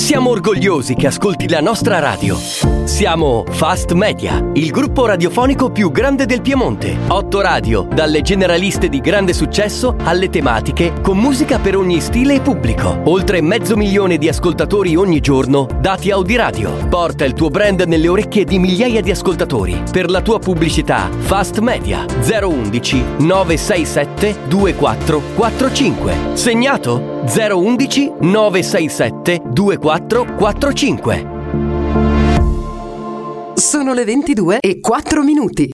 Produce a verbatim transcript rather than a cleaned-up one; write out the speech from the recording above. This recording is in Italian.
Siamo orgogliosi che ascolti la nostra radio. Siamo Fast Media, il gruppo radiofonico più grande del Piemonte. Otto radio, dalle generaliste di grande successo alle tematiche, con musica per ogni stile e pubblico. Oltre mezzo milione di ascoltatori ogni giorno, dati Audiradio. Porta il tuo brand nelle orecchie di migliaia di ascoltatori. Per la tua pubblicità, Fast Media zero undici nove sei sette due quattro quattro cinque. Segnato? zero undici nove sei sette due quattro quattro cinque. Sono le ventidue e quattro minuti.